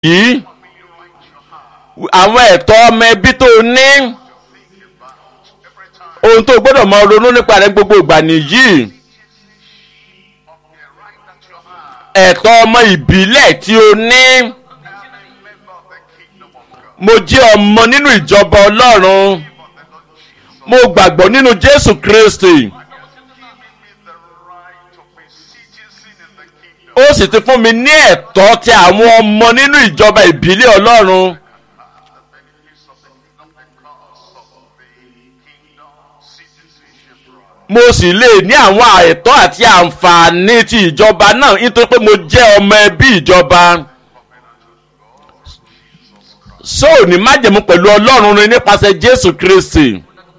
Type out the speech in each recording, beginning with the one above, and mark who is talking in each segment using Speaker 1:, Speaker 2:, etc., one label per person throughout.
Speaker 1: yìí àwọn ẹ̀tọ́ ọmọ ẹbí tó ní ohun tó gbọ́dọ̀ máa ronú nípa rẹ̀ gbogbo ìgbà nìyí ẹ̀tọ́ ọmọ ìbílẹ̀ tí o ní mo jẹ́ ọmọ nínú ìjọba Ọlọ́run mo gbàgbọ́ nínú Jésù Kristi ó sì ti fún mi ní ẹ̀tọ́ ti àwọn ọmọ nínú ìjọba ìbílẹ̀ Ọlọ́run mo sì lè ní àwọn ẹ̀tọ́ àti àǹfààní ti ìjọba náà nítorí pé mo jẹ́ ọmọ ẹbí ìjọba so ní májẹ̀mú pẹ̀lú Ọlọ́run ni nípasẹ̀ Jésù Kristi.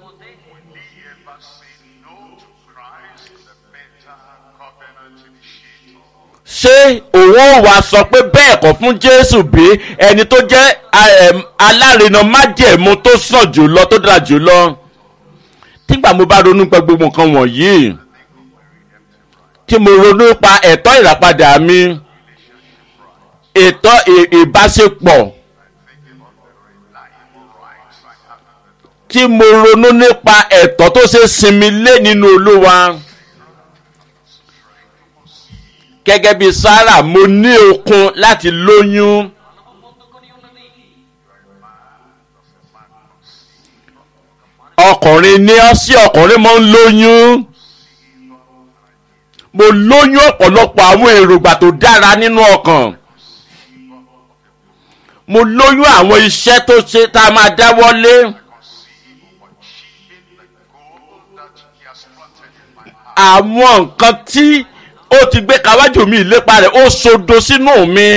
Speaker 1: ṣé òun wá sọ pé bẹ́ẹ̀ kọ́ fún Jésù bí ẹni tó jẹ́ alárinà májẹ̀mú tó sàn jù lọ tó dára jù lọ tígbà mo bá ronú pa gbogbo nǹkan wọ̀nyí tí mo ronú pa ẹ̀tọ́ ìràpadà mi ẹ̀tọ́ ìbáṣepọ̀ tí mo ronú nípa ẹ̀tọ́ tó ṣe sinmi lé nínú Olúwa gẹ́gẹ́ bí Sárà mo ní okun láti lóyún ọkùnrin ní ọ́ sí ọkùnrin máa ń lóyún mo lóyún ọ̀pọ̀lọpọ̀ àwọn èròǹgbà tó dára nínú ọkàn mo lóyún àwọn iṣẹ́ tó ṣe tá a máa dáwọ́lé àwọn nǹkan tí ó ti gbé káwájú mi ìlépa rẹ̀ ó sodo sínú mi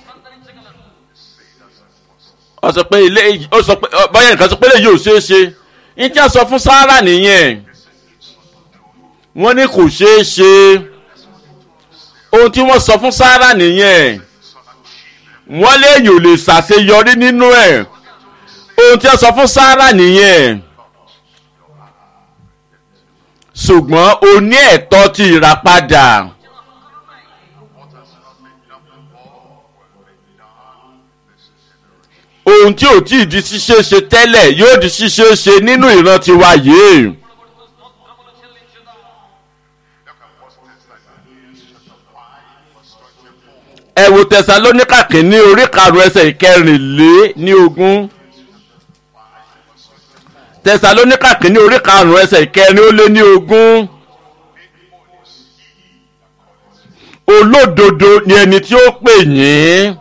Speaker 1: ó sọ pé bọ́yá nǹkan sọ pé lè yóò ṣeé ṣe ní tí a sọ fún Sárà nìyẹn wọ́n ní kò ṣeé ṣe ohun tí wọ́n sọ fún Sárà nìyẹn wọ́n léèyàn ò lè ṣàṣeyọrí nínú ẹ̀ ohun tí a sọ fún Sárà nìyẹn ṣùgbọ́n o ní ẹ̀tọ́ ti ìràpadà ohun tí ò tí ì di ṣíṣe ṣe tẹ́lẹ̀ yóò di ṣíṣe ṣe nínú ìran tiwa yìí. ẹ wo Tẹsalóníkà kìíní orí 5 ẹsẹ̀ 24. Tẹsalóníkà kìíní orí 5 ẹsẹ̀ 24. olódodo ni ẹni tí ó pè yín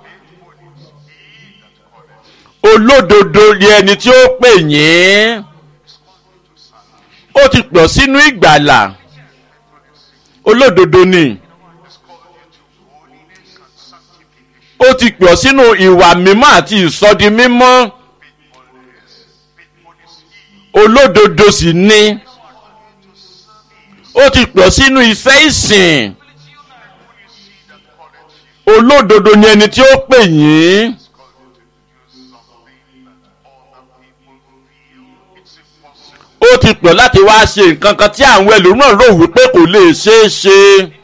Speaker 1: olódodo ni ẹni tí ó pè yín ó ti pọ̀ sínú ìgbàlà olódodo ni ó ti pọ̀ sínú ìwà mímọ́ àti ìsọdi mímọ́ olódodo sì ni ó ti pọ̀ sínú ìfẹ́ ìsìn olódodo ni ẹni tí ó pè yín ó ti pọ̀ láti wá ṣe nǹkan kan tí àwọn ẹlòmíràn rò wípé kò lè ṣeé ṣe.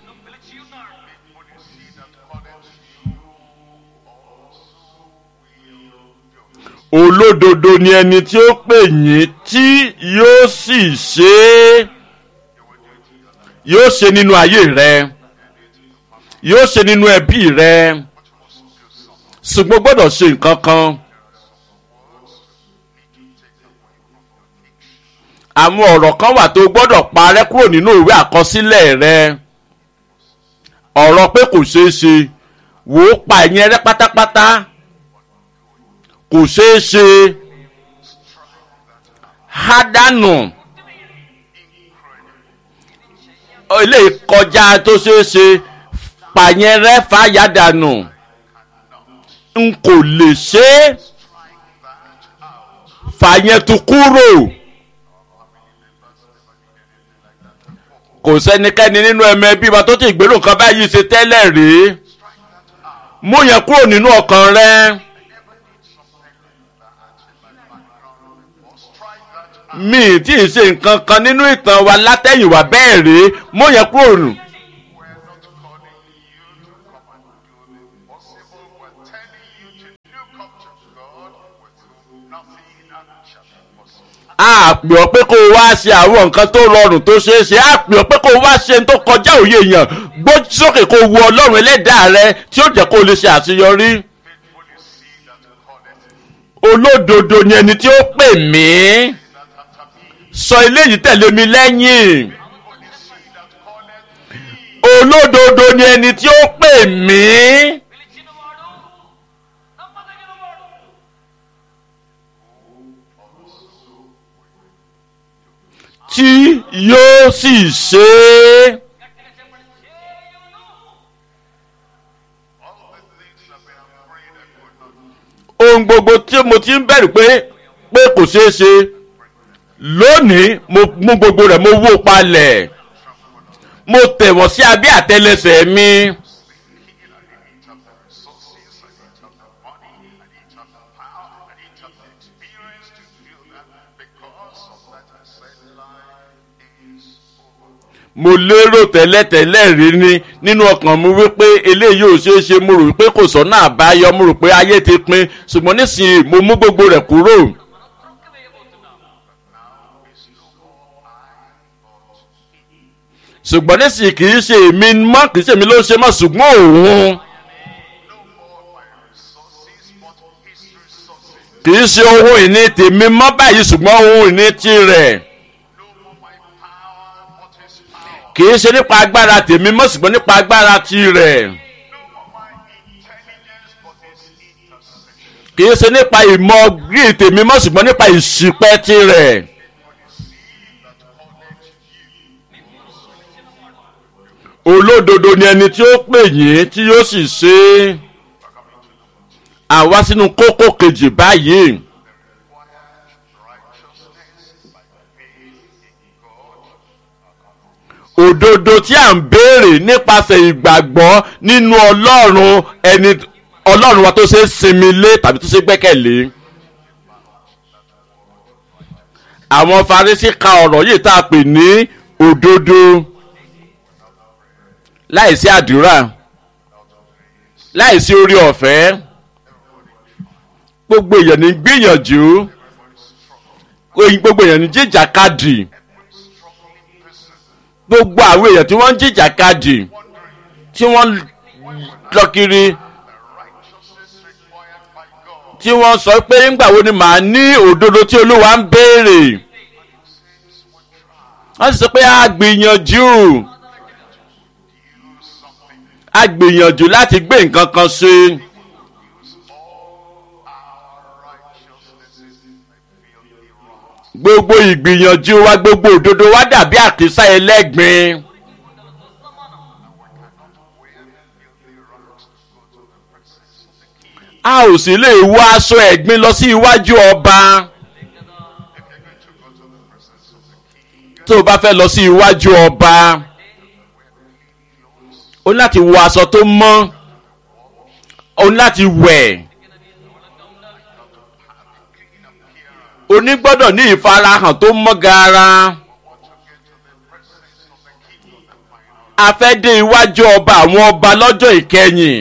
Speaker 1: olódodo ni ẹni tí ó pè yín tí yóò sì ṣe é yóò ṣe nínú ayé rẹ yóò ṣe nínú ẹbí rẹ ṣùgbọ́n gbọ́dọ̀ ṣe nǹkan kan. àwọn ọ̀rọ̀ kan wà tó gbọ́dọ̀ parẹ́ kúrò nínú ìwé àkọsílẹ̀ rẹ ọ̀rọ̀ pé kò ṣeé ṣe wò ó pa ìyẹn rẹ́ pátápátá kò ṣeé ṣe hádánù ilé ìkọjá tó ṣeé ṣe pààyàn rẹ́ fàyàdànù n kò lè ṣe é fàyẹn tó kúrò. kò sẹ́nikẹ́ni nínú ẹ̀mẹ́ bí wa tó ti gbèrò nǹkan báyìí ṣe tẹ́lẹ̀ rí mú yẹn kúrò nínú ọkàn rẹ. mi tí ì ṣe nǹkan kan nínú ìtàn wa látẹ̀yìnwá bẹ́ẹ̀ rí mú yẹn kúrò nù. a pè ọ́ pé kó o wá ṣe àwọn nǹkan tó rọrùn tó ṣeé ṣe, a pè ọ́ pé kó o wá ṣe tó kọjá òye èèyàn. Gbójú sókè kó o wo Ọlọ́run ẹlẹ́dàá rẹ tí ó jẹ́ kó o lè ṣe àṣeyọrí. Olódodo ni ẹni tí ó pè mí, sọ eléyìí tẹ̀lé mi lẹ́yìn. Olódodo ni ẹni tí ó pè mí, tí yóò sì ṣe é. Ohun gbogbo tí mo ti ń bẹ̀rù pé kò ṣeé ṣe lónìí, mo mú gbogbo rẹ̀, mo wó palẹ̀, mo tẹ̀ wọ́n sí abẹ́ àtẹlẹsẹ̀ mi. Mo lérò tẹ́lẹ̀tẹ́lẹ̀ rí nínú ọkàn mi wípé eléyìí ò ṣeé ṣe, mo rò wípé kò sọ́nà àbáyọ, mo rò pé ayé ti pin, ṣùgbọ́n nísìnyí mo mú gbogbo rẹ̀ kúrò. Ṣùgbọ́n nísìnyí kì í ṣe èmi mọ́, kì í ṣe èmi ló ń ṣe mọ́, ṣùgbọ́n òun. Kì í ṣe ohun ìní tèmi mọ́ báyìí, ṣùgbọ́n ohun ìní tirẹ̀. Kì í ṣe nípa agbára tèmi mọ́, ṣùgbọ́n nípa agbára tirẹ̀. Kì í ṣe nípa ìmọ̀ orí tèmi mọ́, ṣùgbọ́n nípa ìṣìpẹ̀ tirẹ̀. Olódodo ni ẹni tí ó pè yín tí yóò sì ṣe é. Àwa sínú kókó kejì báyìí. Òdodo tí à ń béèrè nípasẹ̀ ìgbàgbọ́ nínú Ọlọ́run, ẹni Ọlọ́run wa tó ṣe sinmi lé tàbí tó ṣe gbẹ́kẹ̀lé. Àwọn Farisí ka ọ̀rọ̀ yìí tá a pè ní òdodo láìsí àdúrà, láìsí orí ọ̀fẹ́. Gbogbo èèyàn ní gbìyànjú, gbogbo èèyàn ní jìjàkadì. Gbogbo àwọn èèyàn tí wọ́n ń jìjàkadì, tí wọ́n lọ kiri, tí wọ́n sọ pé nígbà wo ni màá ní òdodo tí Olúwa ń béèrè. Wọ́n sì sọ pé a gbìyànjú láti gbé nǹkan kan ṣe. Gbogbo ìgbìyànjú wa, gbogbo òdodo wa dàbí àkísà ẹlẹ́gbin. A ò sì lè wọ aṣọ ẹ̀gbin lọ sí iwájú ọba. Tó o bá fẹ́ lọ sí iwájú ọba, o ní láti wọ aṣọ tó mọ́, o ní láti wẹ̀. O ní gbọ́dọ̀ ní ìfarahàn tó mọ́ gara. A fẹ́ dé iwájú ọba àwọn ọba lọ́jọ́ ìkẹyìn.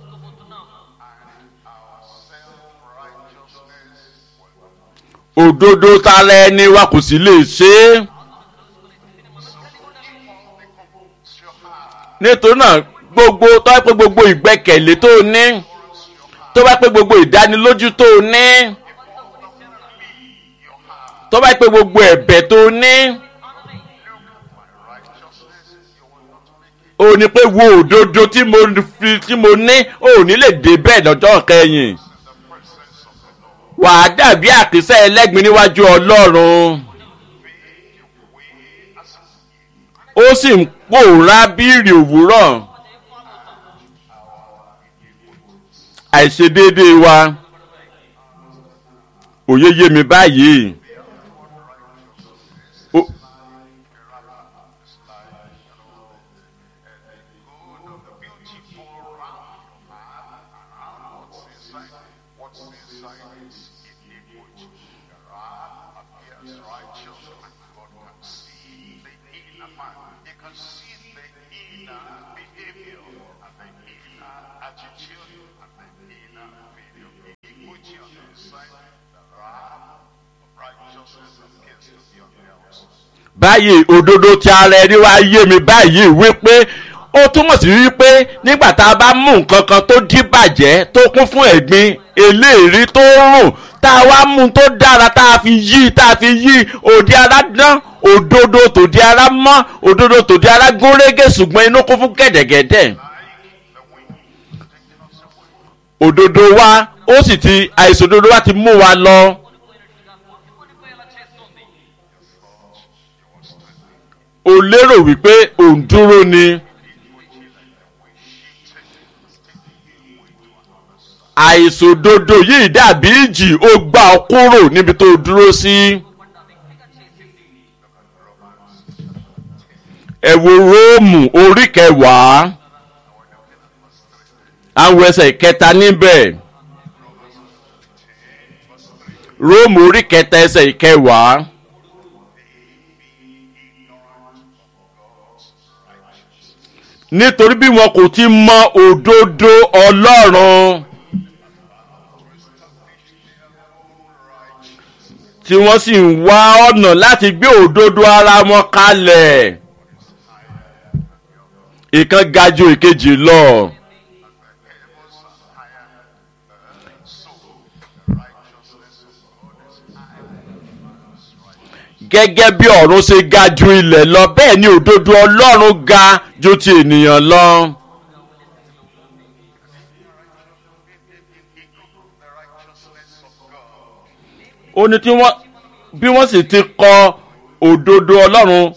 Speaker 1: Òdodo tara ẹni wa kò sì lè ṣe é. Nítorí náà gbogbo tó bá pé gbogbo ìgbẹ́kẹ̀lé tó ní, tó bá pé gbogbo ìdánilójú tó ní, tó bá pé gbogbo ẹ̀bẹ̀ tó ní, ó ní pé wo òdodo tí mo ní, ó ní lè dé bẹ́ẹ̀ lọ́jọ́ kẹyìn. Wàá dàbí àkísà ẹlẹ́gbin níwájú Ọlọ́run. Ó sì ń pòórá bí ìrì òwúrọ̀. Àìṣedéédéé wa, òye yé mi báyìí.
Speaker 2: Attitude and the inner video. Equity on the inside, the right.
Speaker 1: báyìí òdodo ti ara ẹni wá yé mi báyìí wípé ó túmọ̀ sí wípé nígbà tá a bá mú nǹkan kan tó díbàjẹ́ tó kún fún ẹ̀gbin eléèrí tó rùn tá a wá mú tó dára tá a fi yí òde ara dán òdodo tòde ara mọ́ òdodo tòde ara gúnrégé ṣùgbọ́n inú kún fún gẹ̀dẹ̀gẹ̀dẹ̀ òdodo wa ó sì ti àìṣòdodo wa ti mú wa lọ. o lérò wípé ò ń dúró ni àìṣòdodo yìí dàbí ìjì ó gbá ọ kúrò níbi tó dúró sí. ẹ wo Róòmù orí 10 àwọn ẹsẹ̀ 3 níbẹ̀. Róòmù orí 3 ẹsẹ̀ 10. Nítorí bí wọn kò ti mọ òdodo Ọlọ́run tí wọ́n sì ń wá ọ̀nà láti gbé òdodo ara wọn kalẹ̀ ìkan ga ju ìkejì lọ. Gẹ́gẹ́ bí ọ̀run ṣe ga ju ilẹ̀ lọ bẹ́ẹ̀ ni òdodo Ọlọ́run ga ju ti ènìyàn lọ. Ó ní tí bí wọ́n sì ti kọ òdodo Ọlọ́run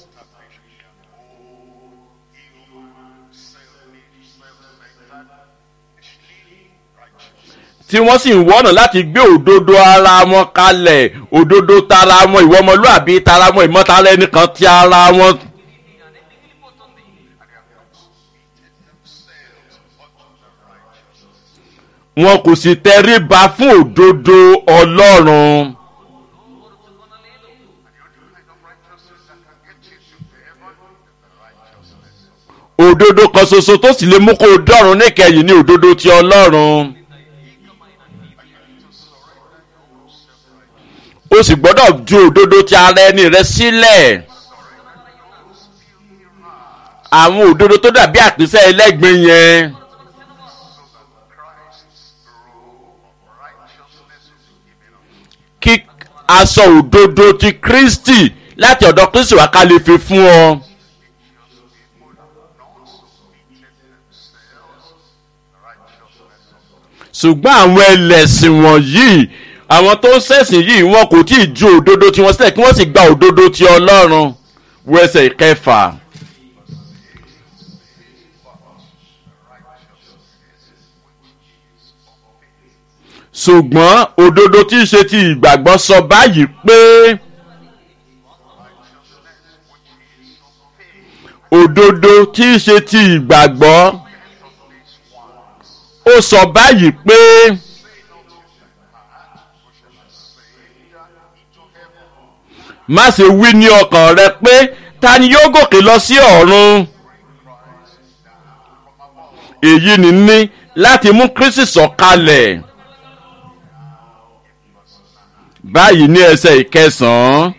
Speaker 1: tí wọ́n sì ń wọ́nà láti gbé òdodo ara wọn kalẹ̀ òdodo tara wọn ìwọ ọmọlúàbí tara wọn ìmọ̀tara ẹnìkan ti ara wọn. Wọn kò sì tẹríba fún òdodo Ọlọ́run. Òdodo kan ṣoṣo tó sì lè mú kó o dọ́run níkẹyìn ní òdodo ti Ọlọ́run. O sì gbọ́dọ̀ ju òdodo ti ara ẹni rẹ sílẹ̀. Àwọn òdodo tó dàbí àpísẹ́ ẹlẹ́gbin yẹn. Kí aṣọ òdodo ti Kristi láti ọ̀dọ̀ Kristi wá ká lè fi fún ọ. Ṣùgbọ́n àwọn ẹlẹ́sìn wọ̀nyí àwọn tó ń ṣẹ̀sìn yìí wọn kò tí ì ju òdodo tí wọ́n sílẹ̀ kí wọ́n sì gba òdodo ti Ọlọ́run. Wo ẹsẹ̀ 6. Ṣùgbọ́n òdodo tí í ṣe ti ìgbàgbọ́ sọ báyìí pé òdodo tí í ṣe ti ìgbàgbọ́ ó sọ báyìí pé má ṣe wí ní ọkàn rẹ pé ta ni yóò gòkè lọ sí ọ̀run. Èyí ni ní láti mú Kristi sọ̀kalẹ̀. Báyìí ní ẹsẹ̀ 9.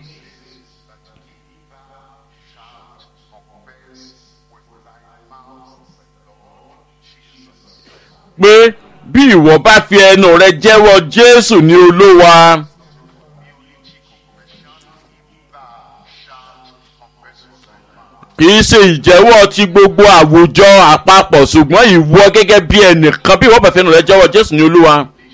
Speaker 1: Pé bí ìwọ bá fi ẹnu rẹ jẹ́wọ́ Jésù ní Olúwa. Kìí ṣe ìjẹ́wọ́ ti gbogbo àwùjọ àpapọ̀ ṣùgbọ́n ìwọ gẹ́gẹ́ bí ẹnìkan bí ìwọ bá fi ẹnu rẹ jẹ́wọ́ Jésù ní Olúwa.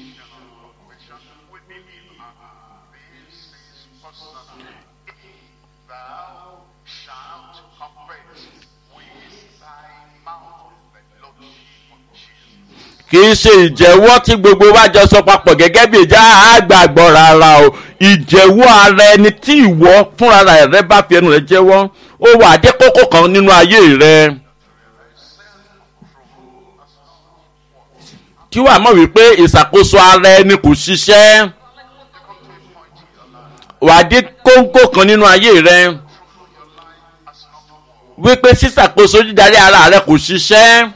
Speaker 1: Kìí ṣe ìjẹ́wọ́ tí gbogbo wa jọ sọ papọ̀ gẹ́gẹ́ bí ìjà àgbàgbọ́ rárá o. Ìjẹ́wọ́ ara ẹni tí ìwọ fúnra rẹ bá fi ẹnu rẹ jẹ́wọ́ ó wà dé kókó kan nínú ayé rẹ. Kí wàá mọ̀ wípé ìṣàkóso ara ẹni kò ṣiṣẹ́. Wà dé kókó kan nínú ayé rẹ wípé ṣíṣàkóso dídarí ara rẹ kò ṣiṣẹ́.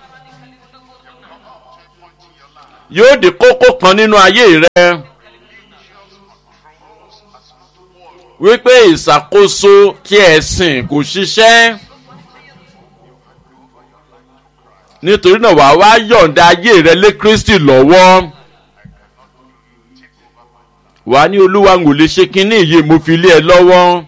Speaker 1: Yóò di kókó kan nínú ayé rẹ wípé ìṣàkóso ti ẹ̀sìn kò ṣiṣẹ́. nítorí náà wàá wá yọ̀ǹda ayé rẹ lé Kristi lọ́wọ́. wàá ní Olúwa ń ò lè ṣe kínní yìí mo fi lé ẹ lọ́wọ́.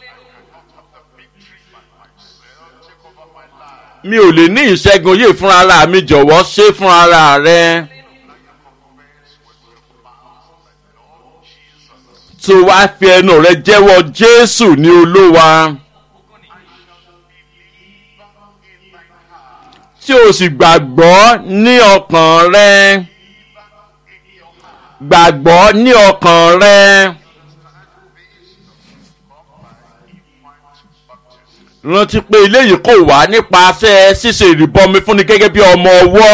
Speaker 1: mi ò lè ní ìṣẹ́gun yìí fún ara mi, jọ̀wọ́ ṣe fún ara rẹ. tó wá fi ẹnu rẹ jẹ́wọ́ Jésù ní Olúwa. tí o sì gbàgbọ́ ní ọkàn rẹ. gbàgbọ́ ní ọkàn rẹ. rántí pé eléyìí kò wá nípasẹ̀ ṣíṣe ìrìbọmi fúnni gẹ́gẹ́ bí ọmọ ọwọ́.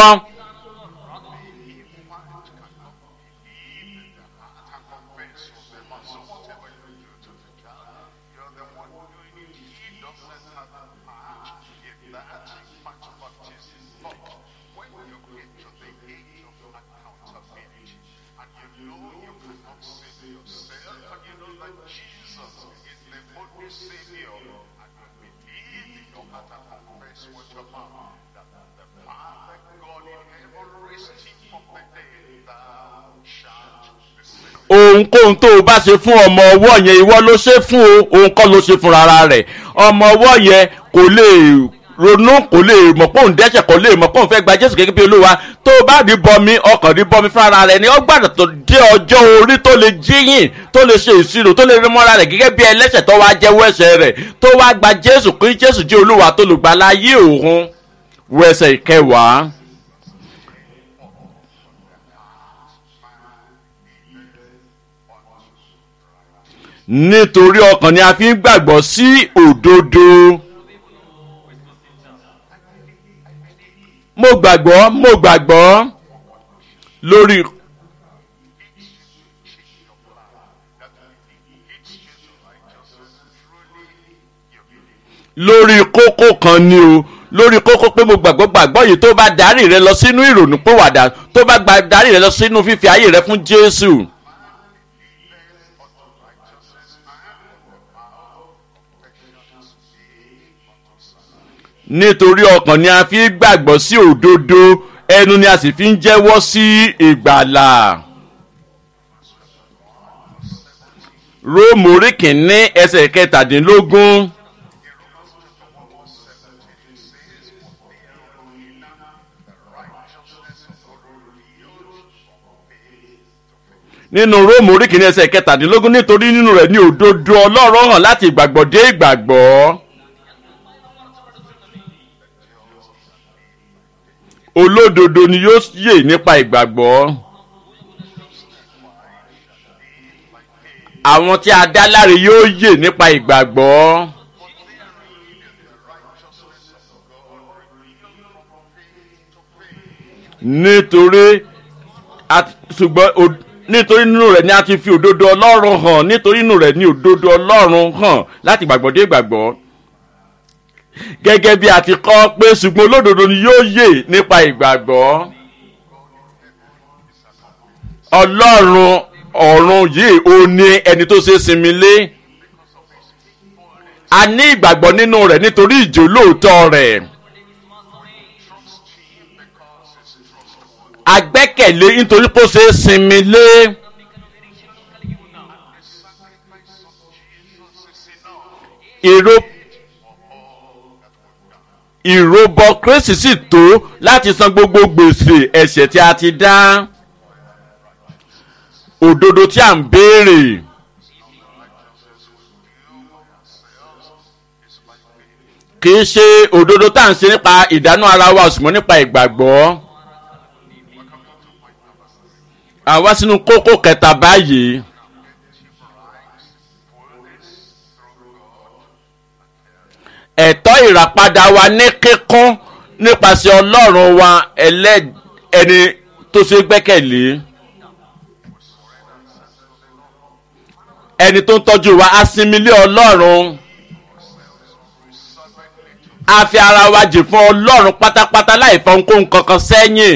Speaker 1: ohunkóhun tó o bá ṣe fún ọmọ ọwọ́ yẹn ìwọ ló ṣe fún o, òun kọ́ ló ṣe fúnra rẹ̀. ọmọ ọwọ́ yẹn kò lè ronú, kò lè mọ̀ pé òun dẹ́ṣẹ̀, kò lè mọ̀ pé òun fẹ́ gba Jésù gẹ́gẹ́ bí Olúwa. tó o bá rí bọmi, ọkàn rí bọmi fúnra rẹ̀ ni ó gbàdọ̀ tó dé ọjọ́ orí tó lè jíyìn, tó lè ṣe ìṣirò, tó lè rí mọ́ra rẹ̀ gẹ́gẹ́ bí ẹlẹ́ṣẹ̀ tó wá jẹ́wọ́ ẹ̀ṣẹ̀ rẹ̀, tó wá gba Jésù kí Jésù jẹ́ Olúwa tó lùgbàlà ayé òun. wo ẹsẹ̀ ìkẹwàá. nítorí ọkàn ni a fi ń gbàgbọ́ sí òdodo. mo gbàgbọ́ lórí kókó kan ni o, lórí kókó pé mo gbàgbọ́ yìí tó bá darí rẹ lọ sínú ìrònúpìwàdà, tó bá darí rẹ lọ sínú fífi ayé rẹ fún Jésù. nítorí ọkàn ni a fi ń gbàgbọ́ sí òdodo, ẹnu ni a sì fi ń jẹ́wọ́ sí ìgbàlà. Róòmù orí kìíní ẹsẹ̀ kẹtàdínlógún. nínú Róòmù orí kìíní ẹsẹ̀ kẹtàdínlógún, nítorí nínú rẹ̀ ni òdodo Ọlọ́run hàn láti ìgbàgbọ́ dé ìgbàgbọ́. olódodo ni yóò yè nípa ìgbàgbọ́. àwọn tí a dá láre yóò yè nípa ìgbàgbọ́. nítorí nínú rẹ̀ ni a ti fi òdodo Ọlọ́run hàn, nítorí nínú rẹ̀ ni òdodo Ọlọ́run hàn láti ìgbàgbọ́ dé ìgbàgbọ́. gẹ́gẹ́ bí a ti kọ́ pé ṣùgbọ́n olódodo ni yóò yè nípa ìgbàgbọ́. Ọlọ́run ọ̀run yìí ó ní ẹni tó ṣe sinmi lé. a ní ìgbàgbọ́ nínú rẹ̀ nítorí ìjólóòtọ́ rẹ̀. a gbẹ́kẹ̀lé nítorí kó ṣe sinmi lé. ìrobọ Kristi sì tó láti san gbogbo gbèsè ẹ̀ṣẹ̀ tí a ti dá. òdodo tí a ń béèrè. kì í ṣe òdodo tá à ń ṣe nípa ìdáná ara wa ṣùgbọ́n nípa ìgbàgbọ́. àwa sínú kókó kẹta báyìí. ẹ̀tọ́ ìràpadà wa ní kíkún nípasẹ̀ Ọlọ́run wa ẹni tó ṣe gbẹ́kẹ̀lé. ẹni tó ń tọ́jú wa á sinmi lé Ọlọ́run. a fi ara wa jì fún Ọlọ́run pátápátá láì fọ ohunkóhun kankan sẹ́yìn.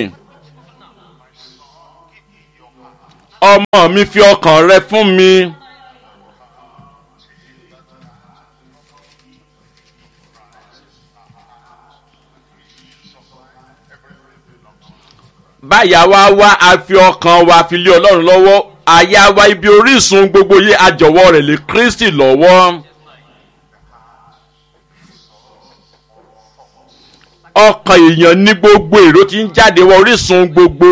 Speaker 1: ọmọ mi fi ọkàn rẹ fún mi. báyà wá a fi ọkàn wa fi lé ọlọ́run lọ́wọ́ àyà wa ibi orísun gbogbo yìí a jọ̀wọ́ rẹ̀ lé Kristi lọ́wọ́. ọkàn èèyàn ní gbogbo èrò tí ń jáde wọ orísun gbogbo.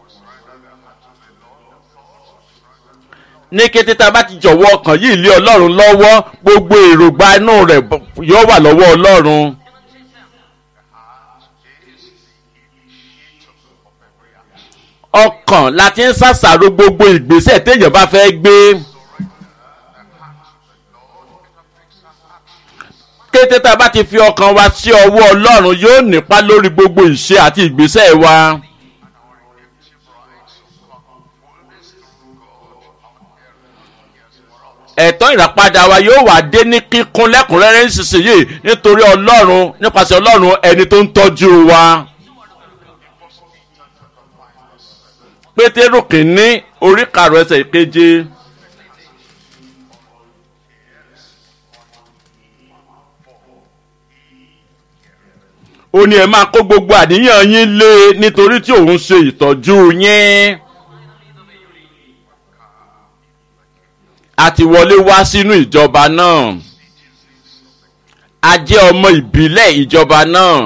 Speaker 1: ní kété tá a bá ti jọ̀wọ́ ọkàn yìí lé ọlọ́run lọ́wọ́ gbogbo èròǹgbà inú rẹ̀ yóò wà lọ́wọ́ ọlọ́run. ọkàn la ti ń ṣàṣàrò gbogbo ìgbésẹ̀ téèyàn bá fẹ́ gbé. kété tá a bá ti fi ọkàn wa sí ọwọ́ ọlọ́run yóò nípa lórí gbogbo ìṣe àti ìgbésẹ̀ wa. ẹ̀tọ́ ìràpadà wa yóò wà dé ní kíkún lẹ́kùnrẹ́rẹ́ nísinsìnyí nítorí ọlọ́run nípasẹ̀ ọlọ́run ẹni tó ń tọ́jú wa. Pétérù kìíní orí karùn-ún ẹsẹ̀ ìkeje. ó ní ẹ máa kó gbogbo àníyàn yín lé nítorí tí òun ṣe ìtọ́jú yín. a ti wọlé wá sínú ìjọba náà. a jẹ́ ọmọ ìbílẹ̀ ìjọba náà.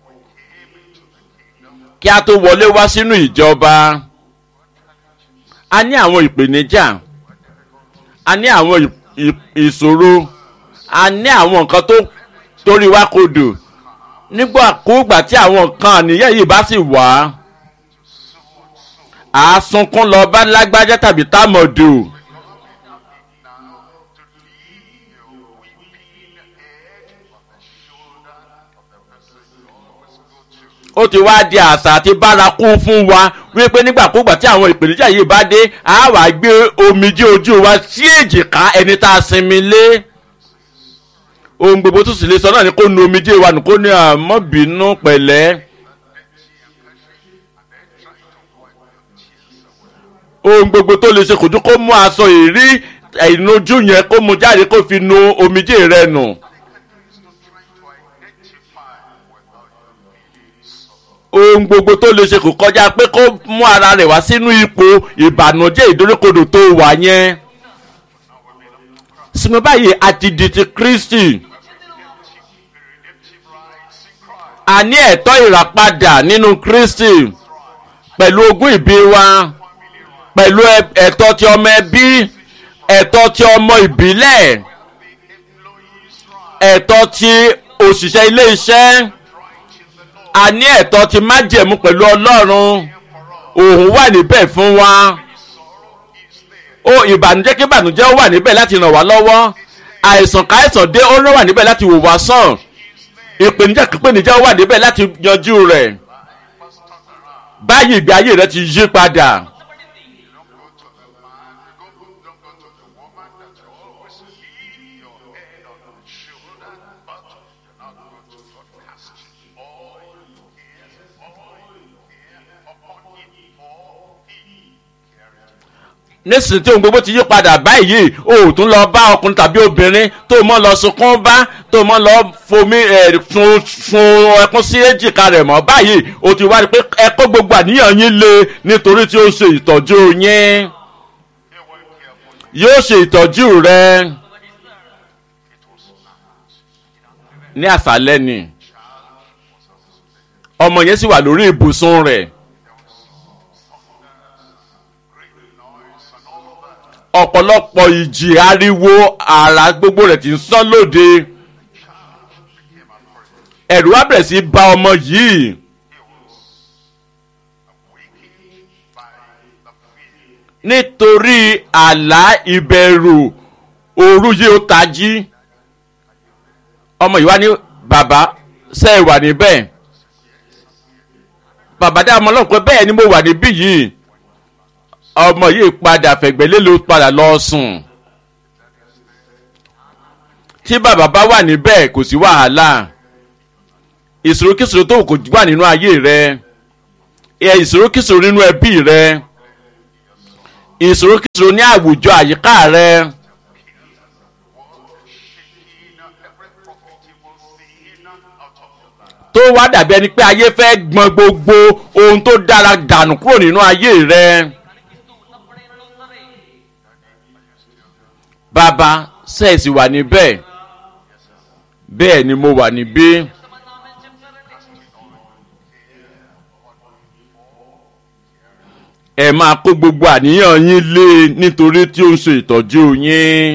Speaker 1: kí a tó wọlé wá sínú ìjọba a ní àwọn ìpèníjà a ní àwọn ìṣòro a ní àwọn nǹkan tó torí wá kodò nígbàkúùgbà tí àwọn nǹkan àníyàn yìí bá sì wá a sunkún lọ bá lágbájá tàbí támọ̀dù. ó ti wá di àṣà àti bárakú fún wa wípé nígbàkúgbà tí àwọn ìpèníjà yìí bá dé a wá gbé omijé ojú wa sí èjìká ẹni tá a sinmi lé. ohun gbogbo tó sì lè sọ náà ni kó nu omijé wa nù kó ní àmọ́bínú pẹ̀lẹ́. ohun gbogbo tó lè ṣe kò dún kó mú aṣọ ìrí ìnojú yẹn kó mú jáde kó fi nu omijé rẹ nù. ohun gbogbo tó lè ṣe kò kọjá pé kó mú ara rẹ̀ wá sínú ipò ìbànújẹ́ ìdóríkodò tó wà yẹn. sinmi báyìí àti di ti Kristi. a ní ẹ̀tọ́ ìràpadà nínú Kristi pẹ̀lú ogún ìbí wa pẹ̀lú ẹ̀tọ́ ti ọmọ ẹbí ẹ̀tọ́ ti ọmọ ìbílẹ̀ ẹ̀tọ́ ti òṣìṣẹ́ ilé iṣẹ́. a ní ẹ̀tọ́ ti májẹ̀mú pẹ̀lú ọlọ́run òun wà níbẹ̀ fún wa. ó ìbànújẹ́ kí ìbànújẹ́ ó wà níbẹ̀ láti ràn wá lọ́wọ́ àìsàn káìsàn dé ó wà níbẹ̀ láti wò wá sàn ìpèníjà kípèníjà ó wà níbẹ̀ láti yanjú rẹ̀. báyìí ìgbé ayé rẹ ti yí padà. nísìnyí tí ohun gbogbo ti yí padà báyìí o ò tún lọ bá ọkùnrin tàbí obìnrin tó mọ́ lọ sunkún bá tó mọ́ lọ fomi sun ẹkún sí èjìká rẹ̀ mọ́ báyìí o ti wá rí pé ẹ kó gbogbo àníyàn yín lé nítorí tí ó ṣe ìtọ́jú yín yóò ṣe ìtọ́jú rẹ. ní àṣálẹ́ ni ọmọ yẹn sì wà lórí ibùsùn rẹ̀. ọ̀pọ̀lọpọ̀ ìjì ariwo àrà gbogbo rẹ̀ ti ń sán lóde. ẹ̀rù wá bẹ̀rẹ̀ sí bà ọmọ yìí. nítorí àlá ìbẹ̀rù òru yìí ó tají. ọmọ yìí wá ní bàbá ṣé ẹ wà níbẹ̀. bàbá dá ọmọ ọlọ́run pé bẹ́ẹ̀ ni mo wà níbí yìí. ọmọ yìí padà fẹ̀gbẹ́lé ló padà lọ sùn. tí bàbá bá wà níbẹ̀ kò sí wàhálà. ìṣòro kíṣòro tó kò wà nínú ayé rẹ. ìṣòro kíṣòro nínú ẹbí rẹ. ìṣòro kíṣòro ní àwùjọ àyíká rẹ. tó wá dàbí ẹni pé ayé fẹ́ gbọ́n gbogbo ohun tó dára dànù kúrò nínú ayé rẹ. bàbá sẹ́ẹ̀sì wà níbẹ̀ bẹ́ẹ̀ ni mo wà níbí. ẹ máa kó gbogbo àníyàn yín lé nítorí tí ó ń ṣe ìtọ́jú yín.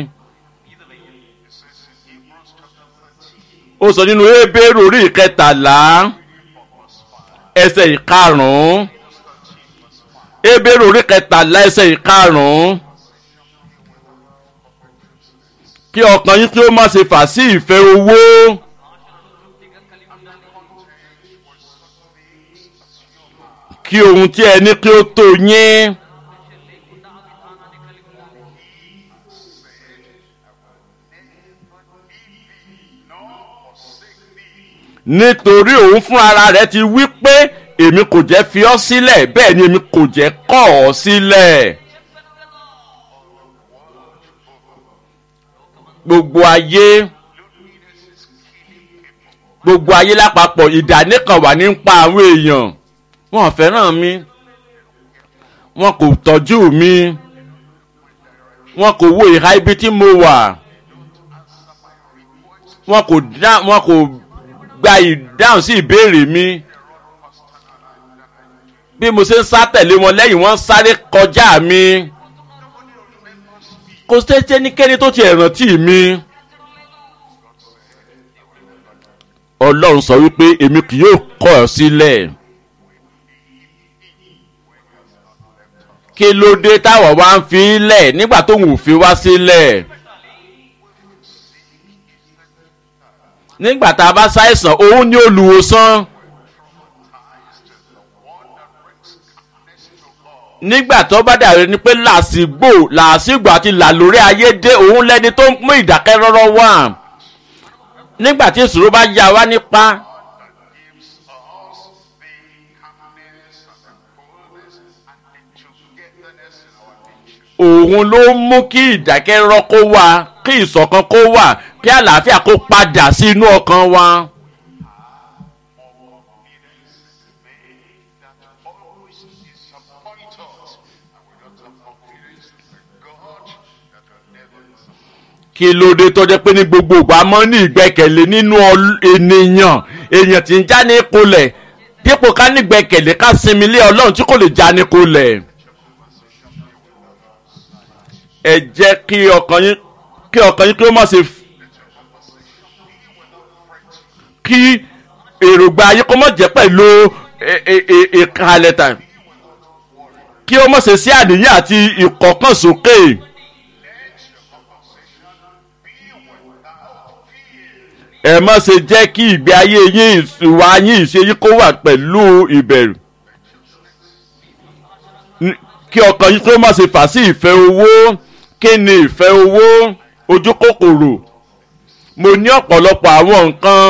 Speaker 1: ó sọ nínú Hébérù orí 13 ẹsẹ̀ 5. Hébérù orí 13 ẹsẹ̀ 5. kí ọkàn yín kí ó má ṣe fà sí ìfẹ́ owó. kí ohun tí ẹ ní kí ó tó yín. nítorí òun fún ara rẹ̀ ti wí pé èmi kò jẹ́ fi ọ́ sílẹ̀ bẹ́ẹ̀ ni èmi kò jẹ́ kọ̀ ọ́ sílẹ̀. gbogbo ayé lápapọ̀ ìdánìkan wà nípa àwọn èèyàn. wọn ò fẹ́ràn mi, wọn kò tọ́jú mi, wọn kò wo ìhà ibi tí mo wà, wọn kò gba ìdáhùn sí ìbéèrè mi. bí mo ṣe ń sá tẹ̀lé wọn lẹ́yìn wọ́n sáré kọjá mi. kò sẹ́jẹ́ níkẹ́ni tó ti rántí mi. Ọlọ́run sọ wípé èmi kì yóò kọ̀ ọ́ sílẹ̀. kí ló dé táwọn wá ń fi lẹ̀ nígbà tó ń fi wá sílẹ̀? nígbà tá a bá ṣàìsàn òun ni olùwòsàn. nígbà tó bá dàrí ni pé làásìgbò àti làlórí ayé dé òun lẹ́ni tó ń mú ìdákẹ́rọ́rọ́ wá. nígbà tí ìṣòro bá yà wá nípa. òun ló mú kí ìdákẹ́rọ́ kó wà, kí ìṣọ̀kan kó wà, kí àlàáfíà kó padà sí inú ọkàn wa. kí ló dé tó jẹ́ pé ní gbogbo ìgbà mọ́ ní ìgbẹ́kẹ̀lé nínú èèyàn tí ń já ní kulẹ̀ dípò ká ní ìgbẹ́kẹ̀lé ká sinmi lé Ọlọ́run tí kò lè já ní kulẹ̀. ẹ jẹ́ kí ọkàn yín kí ó má ṣe kí èròǹgbà ayé kó má jẹ́ pẹ̀lú ìkàlẹ̀ tàn kí ó má ṣe sí àníyàn àti ìkọ̀kànsókè. ẹ má ṣe jẹ́ kí ìgbé ayé yín ìwà yín ìṣe yín kó wà pẹ̀lú ìbẹ̀rù. kí ọkàn yín kó má ṣe fà sí ìfẹ́ owó. kí ni ìfẹ́ owó? ojú kòkòrò. mo ní ọ̀pọ̀lọpọ̀ àwọn nǹkan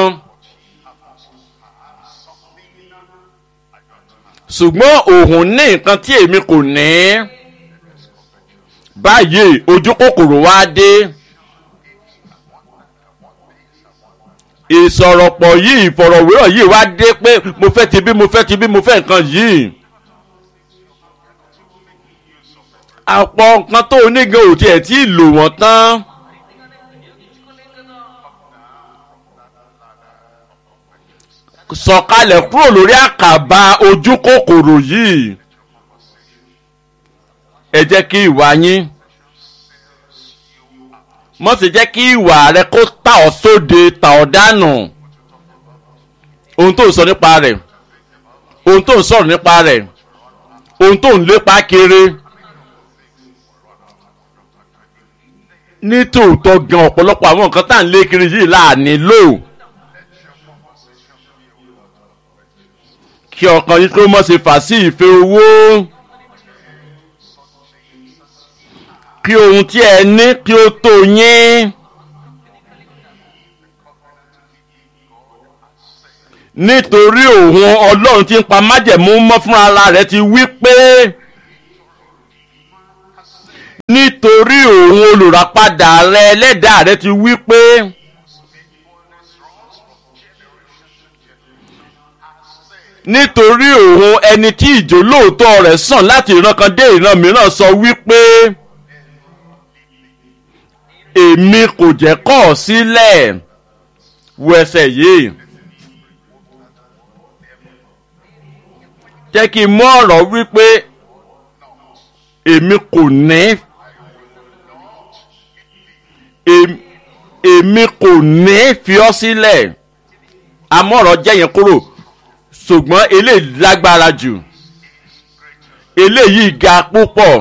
Speaker 1: ṣùgbọ́n òun ní nǹkan tí èmi kò ní. báyìí ojú kòkòrò wá dé. ìsọ̀rọ̀pọ̀ yìí ìfọ̀rọ̀wérọ̀ yìí wá dé pé mo fẹ́ ti bí mo fẹ́ ti bí mo fẹ́ nǹkan yìí. àpọ̀ nǹkan tó onígan ò tiẹ̀ tí ì lò wọ́n tán. sọ̀kalẹ̀ kúrò lórí àkàbà ojú kòkòrò yìí. ẹ jẹ́ kí ìwà yín mọ́ sì jẹ́ kí ìwà rẹ kó tà ọ́ sóde tà ọ́ dànù. ohun tó ń sọ nípa rẹ̀, ohun tó ń sọ̀rọ̀ nípa rẹ̀, ohun tó ń lépa kiri. ní tòótọ́ gan ọ̀pọ̀lọpọ̀ àwọn nǹkan tá à ń lé kiri yìí là nílò. kí ọkàn yín kó mọ̀ ṣe fà sí ìfẹ́ owó. kí ohun tí ẹ ní kí ó tó yín. nítorí òun Ọlọ́run tí ń pa májẹ̀mú mọ́ fún ara rẹ̀ ti wí pé nítorí òun olùràpadà rẹ ẹlẹ́dàá rẹ ti wí pé nítorí òun ẹni tí ìjólóòtọ́ rẹ̀ sàn láti ìran kan dé ìran mìíràn sọ wípé èmi kò jẹ́ kọ̀ ọ́ sílẹ̀. Wo ẹsẹ̀ yìí. Jẹ́ kí n mú ọ̀rọ̀ wípé èmi kò ní èmi kò ní fi ọ́ sílẹ̀. Amọ̀rọ̀ jẹ́ yẹn kúrò ṣùgbọ́n eléyìí lágbára jù, eléyìí ga púpọ̀.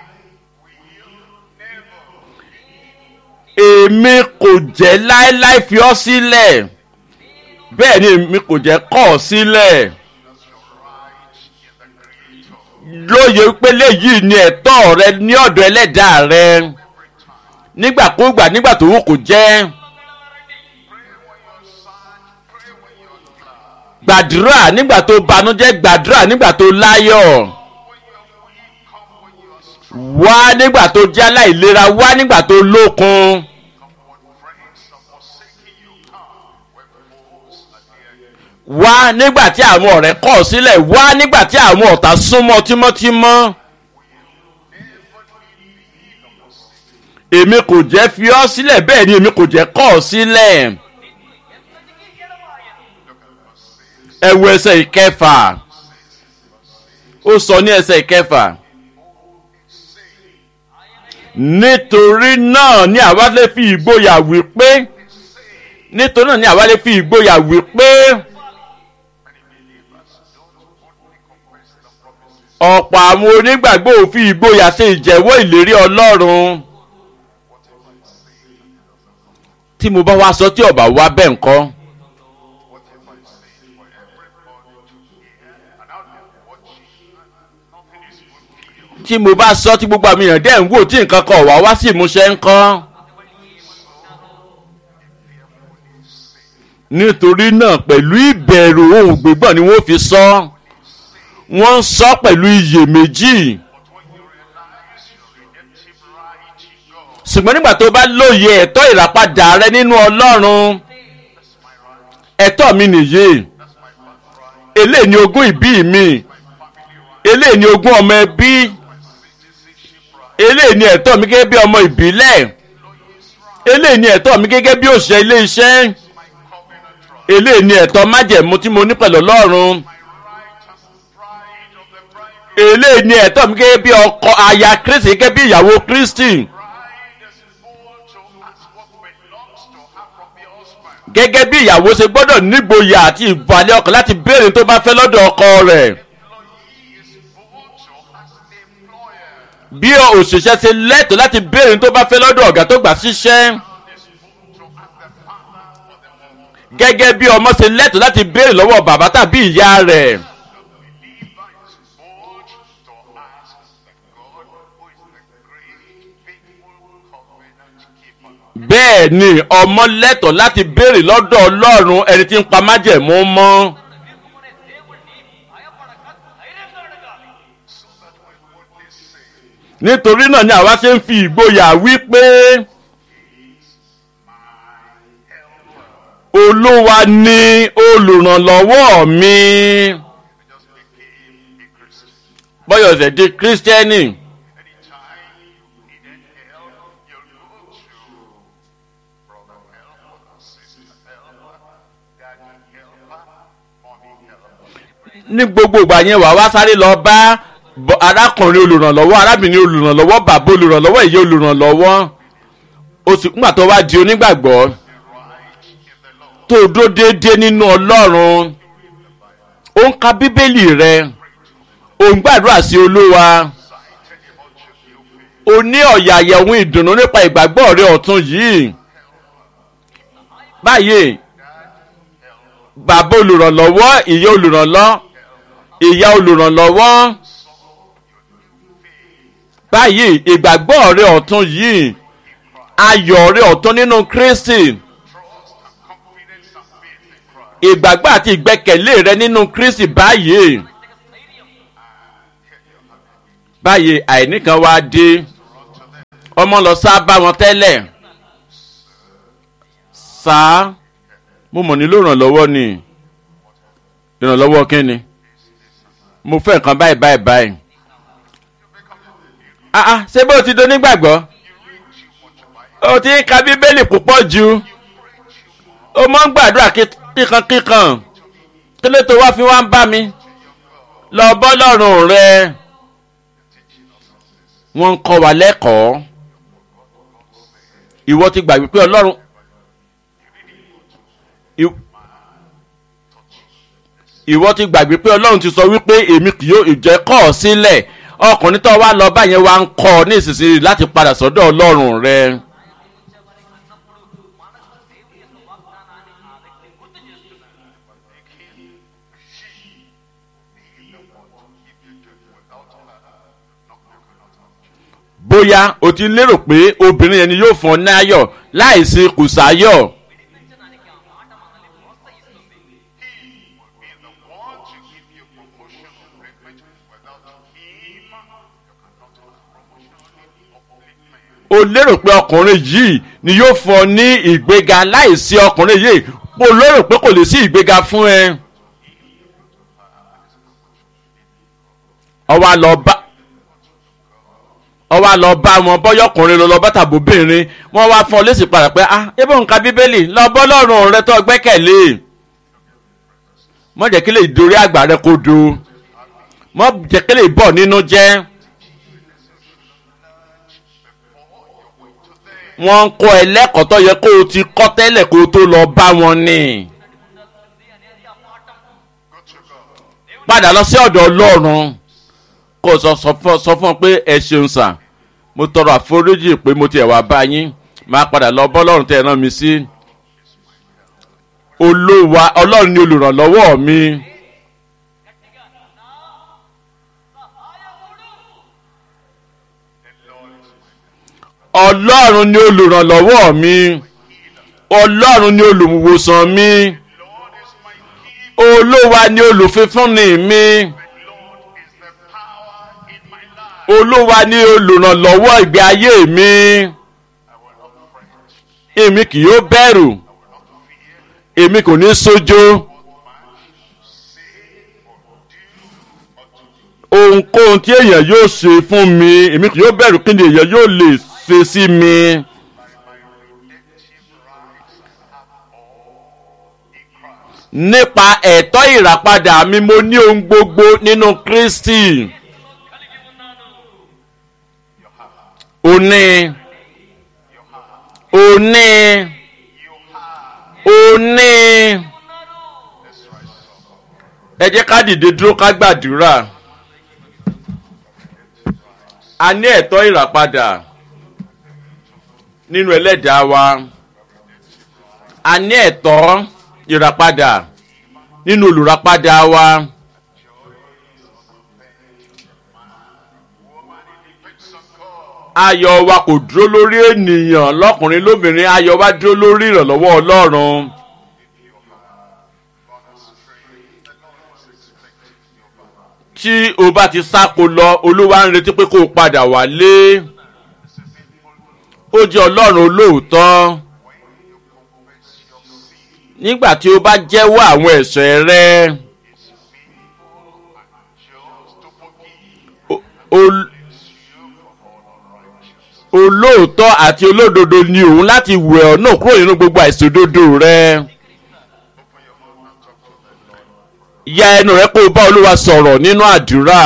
Speaker 1: Èmi kò jẹ́ láéláé fi ọ́ sílẹ̀, bẹ́ẹ̀ ni èmi kò jẹ́ kọ̀ ọ́ sílẹ̀. Lóye pé léyìí ni ẹ̀tọ́ rẹ ní ọ̀dọ̀ ẹlẹ́dàá rẹ nígbàkúgbà nígbà tó wù kó jẹ́. Gbàdúrà nígbà tó banújẹ́, gbàdúrà nígbà tó láyọ̀. Wá nígbà tó jẹ́ aláìlera, wá nígbà tó lókun. Wá nígbà tí àwọn ọ̀rẹ́ kọ̀ ọ́ sílẹ̀, wá nígbà tí àwọn ọ̀tá súnmọ́ tímọ́tímọ́. Èmi kò jẹ́ fi ọ́ sílẹ̀, bẹ́ẹ̀ ni èmi kò jẹ́ kọ̀ ọ́ sílẹ̀. Ẹ wo ẹsẹ̀ ìkẹfà. Ó sọ ní ẹsẹ̀ ìkẹfà. Nítorí náà ni àwa lè fi ìgboyà wí pé nítorí náà ni àwa lè fi ìgboyà wí pé ọ̀pọ̀ àwọn onígbàgbọ́ ò fi ìgboyà ṣe ìjẹ́wọ́ ìlérí Ọlọ́run. Tí mo bá wá sọ tí ó bá wá bẹ́ẹ̀ ńkọ́? Tí mo bá sọ tí gbogbo àmì èèyàn dẹ̀ ń wò tí nǹkan kan wá wá sí ìmúṣẹ ńkọ́? Nítorí náà pẹ̀lú ìbẹ̀rù ohùn gbígbọ̀n ni wọ́n fi sọ. Wọ́n ń sọ pẹ̀lú iyèméjì. Ṣùgbọ́n nígbà tó bá lóye ẹ̀tọ́ ìràpadà rẹ nínú Ọlọ́run, ẹ̀tọ́ mi nìyí, eléyìí ni ogún ìbí mi, eléyìí ni ogún ọmọ ẹbí, eléyìí ni ẹ̀tọ́ mi gẹ́gẹ́ bí ọmọ ìbílẹ̀, eléyìí ni ẹ̀tọ́ mi gẹ́gẹ́ bí òṣìṣẹ́ ilé iṣẹ́, eléyìí ni ẹ̀tọ́ májẹ̀mú tí mo ní pẹ̀lú Ọlọ́run, eléyìí ni ẹ̀tọ́ mi gẹ́gẹ́ bí ọkọ aya Kristi, gẹ́gẹ́ bí ìyàwó Kristi, gẹ́gẹ́ bí ìyàwó ṣe gbọ́dọ̀ nígboyà àti ìbàlẹ̀ ọkàn láti béèrè tó bá fẹ́ lọ́dọ̀ ọkọ rẹ̀. Bí òṣìṣẹ́ ṣe lẹ́tọ̀ọ́ láti béèrè tó bá fẹ́ lọ́dọ̀ ọ̀gá tó gbà síṣẹ́. Gẹ́gẹ́ bí ọmọ ṣe lẹ́tọ̀ọ́ láti béèrè lọ́wọ́ bàbá tàbí ìyá rẹ̀. Bẹ́ẹ̀ ni ọmọ lẹ́tọ̀ọ́ láti béèrè lọ́dọ̀ Ọlọ́run ẹni tí ń pa májẹ̀mú mọ́. Nítorí náà ni àwa ṣe ń fi ìgboyà wí pé Olúwa ni olùrànlọ́wọ́ mi. Bọ́yọ̀ ṣe di Kírísítẹ́nì. Ní gbogbo ìgbà yẹn wà wá sáré lọ bá arákùnrin olùrànlọ́wọ́, arábìnrin olùrànlọ́wọ́, bàbá olùrànlọ́wọ́, ìyá olùrànlọ́wọ́. Oṣù nígbà tó wá di onígbàgbọ́ tó dó déédéé nínú Ọlọ́run, ó ń ka Bíbélì rẹ, ó ń gbàdúrà sí Olúwa, ó ní ọ̀yàyà ohun ìdùnnú nípa ìgbàgbọ́ rẹ ọ̀tun yìí. Báyìí bàbá olùrànlọ́wọ́, ìyá olùrànlọ́wọ́, ìyá olùrànlọ́wọ́. Báyìí ìgbàgbọ́ rẹ ọ̀tun yìí, ayọ̀ rẹ ọ̀tun nínú Kristi, ìgbàgbọ́ àti ìgbẹ́kẹ̀lé rẹ nínú Kristi. Báyìí àìní kan wá dé, ọmọ lọ sá bá wọn tẹ́lẹ̀. Sáà mo mọ̀ nílò ìrànlọ́wọ́ ni. Ìrànlọ́wọ́ kí ni? mo fẹ́ nǹkan báyìí báyìí báyìí. Ṣé bó ti do nígbàgbọ́ o ti ń ka bíbélì púpọ̀ jù o mọ̀ ń gbàdúrà kíkankíkan kí ló tó wá fi wá ń bá mi lọ bọ́ lọ́rùn rẹ. Wọ́n ń kọ́ wa lẹ́kọ̀ọ́. Ìwọ ti gbàgbé pé Ọlọ́run ìwọ ti gbàgbé pé Ọlọ́run ti sọ wípé èmi kì yóò jẹ́ kọ̀ ọ́ sílẹ̀. Ọkùnrin tó wá lọ báyẹn wá ń kọ́ ọ ní ìsinsìnyí láti padà sọ́dọ̀ Ọlọ́run rẹ. Bóyá o ti lérò pé obìnrin yẹn ni yóò fún ọ ní ayọ̀ láìsí kùsàyọ̀. O lérò pé ọkùnrin yìí ni yóò fún ọ ní ìgbéga láìsí ọkùnrin yìí o lérò pé kò lè sí ìgbéga fún ẹ. ọwọ́ lọ bá wọn bọ́yọ̀kùnrin lọ bá tàbóbìnrin wọ́n wá fún ọ lésì padà pé ebó nǹkan bíbélì lọ bọ́ lọ́rùn rẹ tó gbẹ́kẹ̀lé. mọ́ jẹ́ kí lè dorí àgbà rẹ kó do mọ́ jẹ́ kí lè bọ̀ nínú jẹ́. Wọ́n ń kọ́ ẹlẹ́kọ̀ọ́ tó yẹ kó o ti kọ́ tẹ́lẹ̀ kó o tó lọ bá wọn ni. Padà lọ sí ọ̀dọ̀ Ọlọ́run kó o sọ fún ọ pé ẹ ṣeun sà mo tọrọ àforíjì pé mo ti ẹ̀wà bá yín máa padà lọ bọ́ Ọlọ́run tẹ́ ẹ rán mi sí. Ọlọ́run ni olùrànlọ́wọ́ mi. Ọlọ́run ni olùrànlọ́wọ́ mi. Ọlọ́run ni olùwòsàn mi. Olúwa ni olùfífúnni mi. Olúwa ni olùrànlọ́wọ́ ìgbé ayé mi. Èmi kì yóò bẹ̀rù. Èmi kò ní sójó. Ohunkóhun tí èèyàn yóò ṣe fún mi, èmi kì yóò bẹ̀rù kí ni èèyàn yóò lè ṣe sí mi. Nípa ẹ̀tọ́ ìràpadà mi mo ní ohun gbogbo nínú Kristi. Òní ẹ jẹ́ ká dìde dúró ká gbàdúrà. A ní ẹ̀tọ́ ìràpadà nínú ẹlẹ́dàá wa. A ní ẹ̀tọ́ ìràpadà nínú olùràpadà wa. Ayọ̀ wa kò dúró lórí ènìyàn lọ́kùnrin lóbìnrin, ayọ̀ wa dúró lórí ìrànlọ́wọ́ Ọlọ́run. Tí o bá ti sáko lọ, Olúwa ń retí pé kó o padà wálé. Ó jẹ́ Ọlọ́run olóòótọ́. Nígbà tí o bá jẹ́wọ́ àwọn ẹ̀ṣẹ̀ rẹ, olóòótọ́ àti olódodo ni òun láti wẹ̀ ọ́ náà kúrò nínú gbogbo àìṣòdodo rẹ. Ya ẹnu rẹ kó o bá Olúwa sọ̀rọ̀ nínú àdúrà.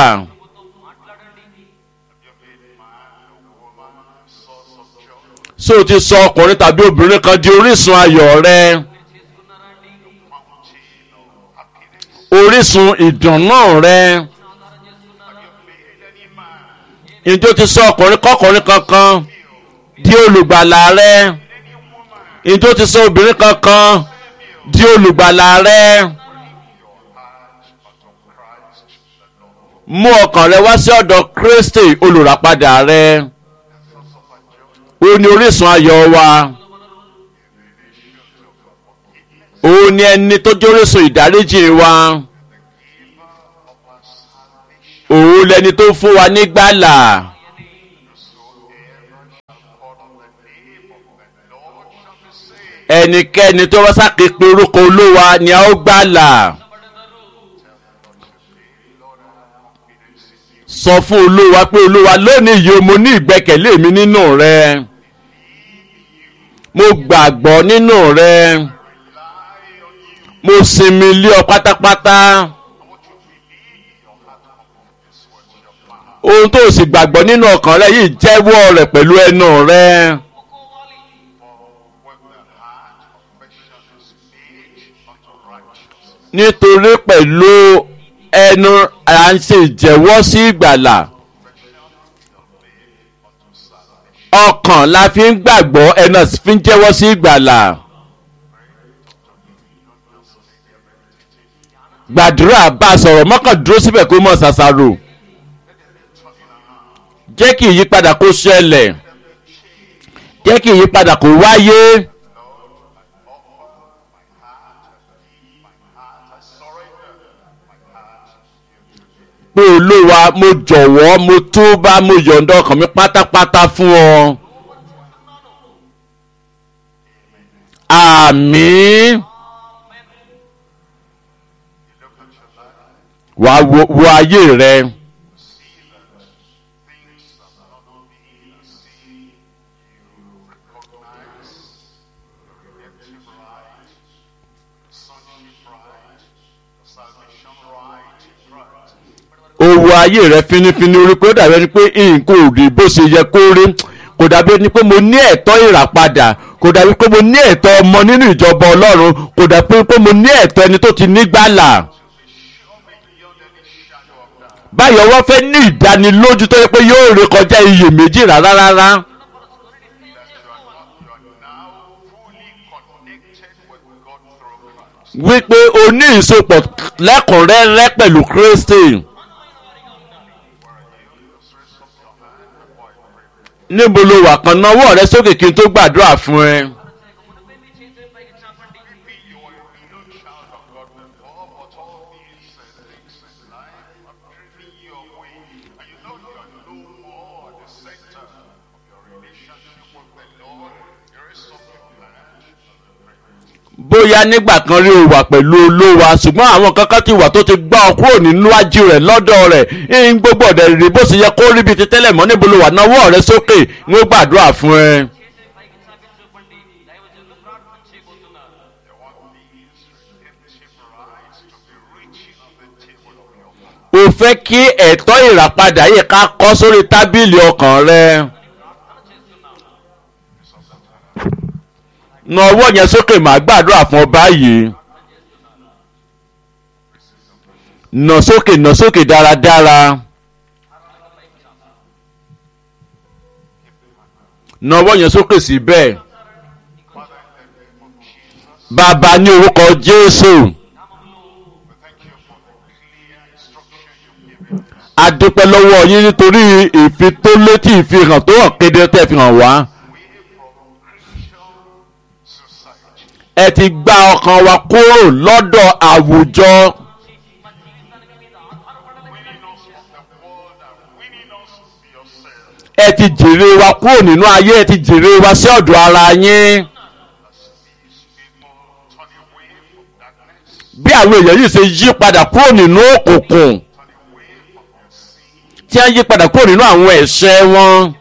Speaker 1: Ṣé o ti sọ ọkùnrin tàbí obìnrin kan di orísun ayọ̀ rẹ? Orísun ìdùnnú rẹ? Ǹjẹ́ o ti sọ ọkùnrin kọ́kùnrin kankan di olùgbàlà rẹ? Ǹjẹ́ o ti sọ obìnrin kankan di olùgbàlà rẹ? Mú ọkàn rẹ wá sí ọ̀dọ̀ Kristi olùràpadà rẹ. Ó ní orísun ayọ̀ wa. Ó ní ẹni tó jẹ́ orísun ìdáríjì wa. Òun lẹni tó fún wa nígbàlà. Ẹnikẹ́ni tó wá sákèpé orúkọ Olúwa ni a ó gbàlà. sọ fún olúwa pé olúwa lónìí yìí mo ní ìgbẹ́kẹ̀lé mi nínú rẹ, mo gbàgbọ́ nínú rẹ, mo sinmi lé ọ pátápátá. ohun tó sì gbàgbọ́ nínú ọkàn rẹ yìí jẹ́wọ́ rẹ̀ pẹ̀lú ẹnu rẹ. nítorí pẹ̀lú ẹnu à ń ṣe ìjẹ́wọ́ sí ìgbàlà, ọkàn la fi ń gbàgbọ́, ẹnu sì fi ń jẹ́wọ́ sí ìgbàlà. gbàdúrà bá a sọ̀rọ̀ mọ́kàn dúró síbẹ̀ kó mọ̀ ṣàṣàrò. jẹ́ kí ìyípadà kó ṣẹlẹ̀, jẹ́ kí ìyípadà kó wáyé. pé olúwa mo jọ̀wọ́, mo túbá, mo yọ̀ǹda ọkàn mi pátápátá fún ọ. àmín. wàá wo ayé rẹ. owó ayé rẹ finifini orí pé ó dàbí ẹni pé nǹkan ò rí bó ṣe yẹ kó rí, kò dàbí ẹni pé mo ní ẹ̀tọ́ ìràpadà, kò dàbí pé mo ní ẹ̀tọ́ ọmọ nínú ìjọba ọlọ́run, kò dàbí pé mo ní ẹ̀tọ́ ẹni tó ti nígbàlà. báyọ̀ wọ́n fẹ́ ní ìdánilójú tó yẹ pé yóò rékọjá iyèméjì rárá. wípé o ní ìsopọ̀ lẹ́kùnrẹ́rẹ́ pẹ̀lú Kristi. níbo lo wà? kan náwó rẹ sókè kí n tó gbàdúrà fún ẹ. bóyá nígbà kan rí o wà pẹ̀lú olówa, ṣùgbọ́n àwọn kankan ti wà tó ti gbá ọ kúrò níwájú rẹ̀ lọ́dọ̀ rẹ̀ ń gbogbo ọ̀dẹ̀ rí bó ṣe yẹ kó rí bíi ti tẹ́lẹ̀ mọ́. níbo lo wà? náwó rẹ sókè ń gbàdúrà fún ẹ. o fẹ́ kí ẹ̀tọ́ ìràpadà yìí ká kọ́ sórí tábìlì ọkàn rẹ. na ọwọ́ yẹn sókè, màá gbàdúrà fún ọ báyìí. nà sókè dáradára. na ọwọ́ yẹn sókè síbẹ̀. bàbá ní orúkọ Jésù, a dúpẹ́ lọ́wọ́ yín nítorí ìfitólétí ìfihàn tó hàn kedere tẹ́ fi hàn wá. ẹ ti gba ọkàn wa kúrò lọ́dọ̀ àwùjọ. ẹ ti jèrè wa kúrò nínú ayé, ẹ ti jèrè wa sí ọ̀dọ̀ ara yín. bí àwọn èèyàn yìí ṣe yí padà kúrò nínú òkùnkùn, tí wọ́n yí padà kúrò nínú àwọn ẹ̀ṣẹ̀ wọn,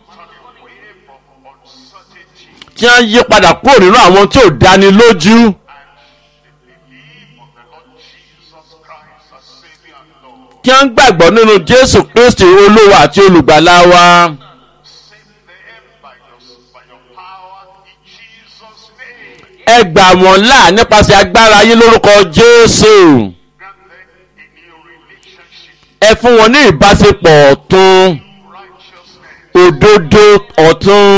Speaker 1: tí wọ́n yí padà kúrò nínú àwọn tí ò dáni lójú, tí wọ́n gbàgbọ́ nínú Jésù Kristi Olúwa àti olùgbàlà wa. ẹ gbà wọ́n là nípasẹ̀ agbára yín lórúkọ Jésù. ẹ fún wọn ní ìbáṣepọ̀ ọ̀tun, òdodo ọ̀tun,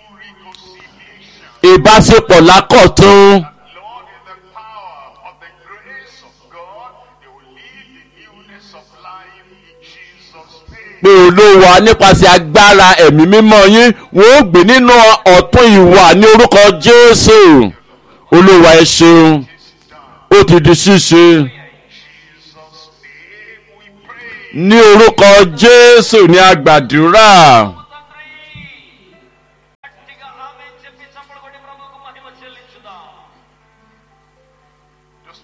Speaker 1: ìbáṣepọ̀ lákọ̀tun. pé Olúwa nípasẹ̀ agbára ẹ̀mí mímọ́ yín wọ́n ó gbé nínú ọ̀tun ìwà ní orúkọ Jésù. Olúwa ẹ ṣeun, ó ti di ṣíṣe. ní orúkọ Jésù ní a gbàdúrà.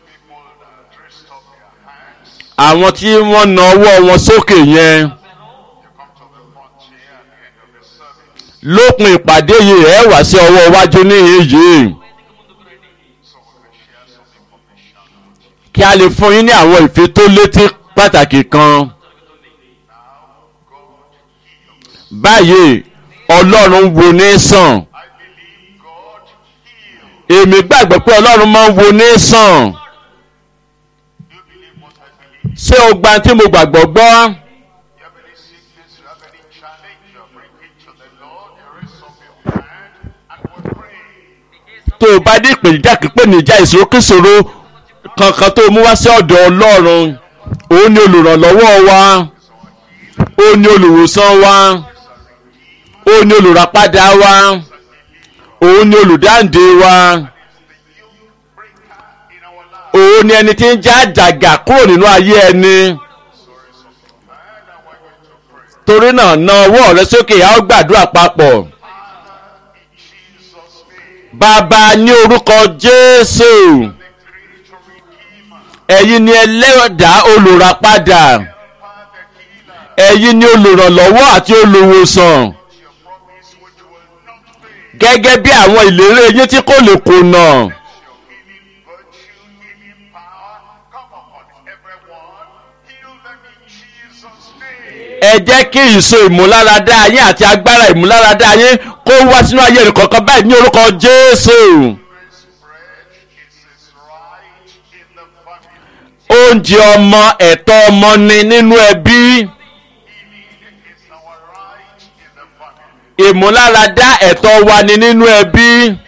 Speaker 1: àwọn tí wọ́n na ọwọ́ wọn sókè yẹn, lópin ìpàdé yìí ẹ wá sí ọwọ́ iwájú níhìn yìí kí a lè fún yín ní àwọn ìfitólétí pàtàkì kan. báyìí ọlọ́run wo ní sàn. èmi gbàgbọ́ pé ọlọ́run máa ń wo ní sàn. ṣé o gba tí mo gbàgbọ́ gbọ́? tó o bá dé ìpèníjà kípé níjà ìṣòro kankan tó o mú wá sí ọ̀dọ̀ ọlọ́run òun ni olùrànlọ́wọ́ wa òun ni olùwòsàn wa òun ni olùràpadà wa òun ni olùdáǹdè wa òun ni ẹni tí ń já àjàgà kúrò nínú ayé ẹni. torí náà na ọwọ́ rẹ sókè a ó gbàdúrà papọ̀. Bàbá ní orúkọ Jésù ẹ̀yin ni ẹlẹ́dàá olùràpadà ẹ̀yin ni olùrànlọ́wọ́ àti olùwòsàn gẹ́gẹ́ bí àwọn ìlérí yín tí kò lè kùnà. ẹ jẹ́ kí ìso ìmúláradá yín àti agbára ìmúláradá yín kó wá sínú ayé rẹ̀ kọ̀ọ̀kan báyìí ní orúkọ Jésù. oúnjẹ ọmọ ẹ̀tọ́ ọmọ ni nínú ẹbí. ìmúláradá ẹ̀tọ́ wa ni nínú ẹbí.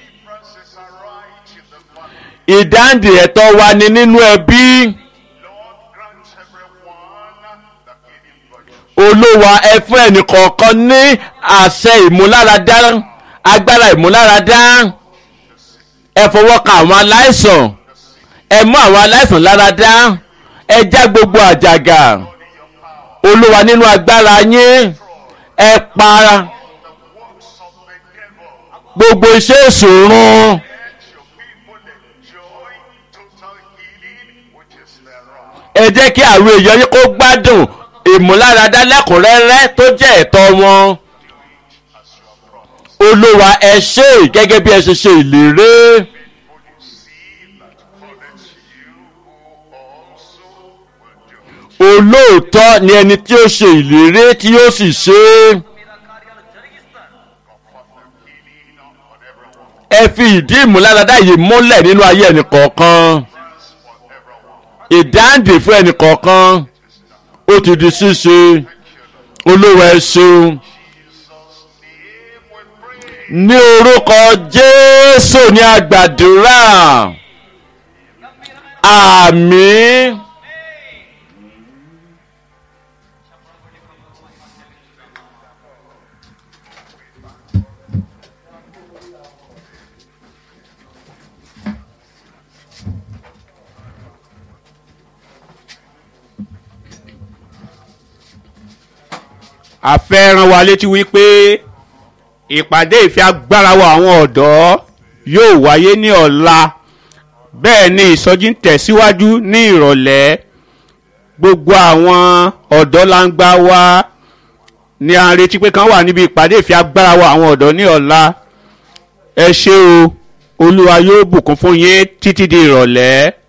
Speaker 1: ìdáǹdè ẹ̀tọ́ wa ni nínú ẹbí. Olúwa ẹ fún ẹnì kọ̀ọ̀kan ní àṣẹ ìmúláradá agbára ìmúláradá. ẹ fọwọ́ kan àwọn aláìsàn ẹ mú àwọn aláìsàn láradá ẹ já gbogbo àjàgà. Olúwa nínú agbára yín ẹ pa gbogbo iṣẹ́ èṣù run. ẹ jẹ́ kí àwọn èèyàn yín kó gbádùn ìmúláradá lẹ́kùnrẹ́rẹ́ tó jẹ́ ẹ̀tọ́ wọn. Olúwa ẹ ṣe gẹ́gẹ́ bí ẹ ṣe ṣe ìlérí. Olóòótọ́ ni ẹni tí ó ṣe ìlérí tí yóò sì ṣe. Ẹ fi ìdí ìmúláradá yìí múlẹ̀ nínú ayé ẹnì kọ̀ọ̀kan. Ìdáǹdè fún ẹnì kọ̀ọ̀kan ó ti di ṣíṣe. Olúwa ẹ ṣeun. Ní orúkọ Jésù ní a gbàdúrà. Àmín.
Speaker 2: a fẹ́ rán wa létí wípé ìpàdé ìfẹ́ agbára wa àwọn ọ̀dọ́ yóò wáyé ní ọ̀la bẹ́ẹ̀ ni ìsọjí ń tẹ̀síwájú ní ìrọ̀lẹ́ gbogbo àwọn ọ̀dọ́ langba wa ni a ń retí pé kán wà níbi ìpàdé ìfẹ́ agbára wa àwọn ọ̀dọ́ ní ọ̀la ẹ ṣé o Olúwa yóò bùkún fún yín títí di ìrọ̀lẹ́.